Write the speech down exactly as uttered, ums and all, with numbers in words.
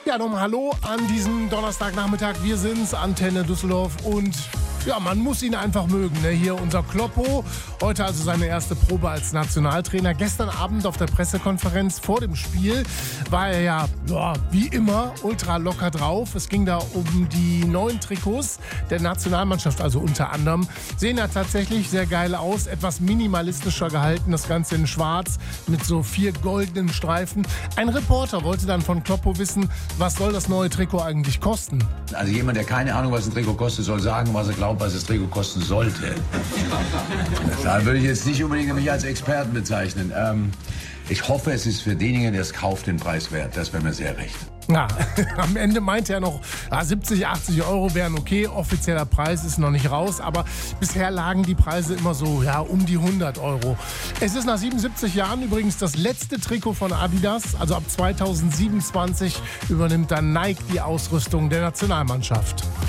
Ja, nochmal Hallo an diesem Donnerstagnachmittag. Wir sind's, Antenne Düsseldorf, und ja, man muss ihn einfach mögen, ne? Hier unser Kloppo. Heute also seine erste Probe als Nationaltrainer. Gestern Abend auf der Pressekonferenz vor dem Spiel war er ja, ja wie immer ultra locker drauf. Es ging da um die neuen Trikots der Nationalmannschaft, also unter anderem. Sehen ja tatsächlich sehr geil aus, etwas minimalistischer gehalten, das Ganze in schwarz mit so vier goldenen Streifen. Ein Reporter wollte dann von Kloppo wissen, was soll das neue Trikot eigentlich kosten? Also jemand, der keine Ahnung, was ein Trikot kostet, soll sagen, was er glaubt, was das Trikot kosten sollte. Da würde ich jetzt nicht unbedingt mich als Experten bezeichnen. Ähm, ich hoffe, es ist für denjenigen, der es kauft, den Preis wert. Das wäre mir sehr recht. Ja, am Ende meinte er noch, ja, siebzig, achtzig Euro wären okay. Offizieller Preis ist noch nicht raus, aber bisher lagen die Preise immer so ja, um die hundert Euro. Es ist nach siebenundsiebzig Jahren übrigens das letzte Trikot von Adidas. Also ab zweitausendsiebenundzwanzig übernimmt dann Nike die Ausrüstung der Nationalmannschaft.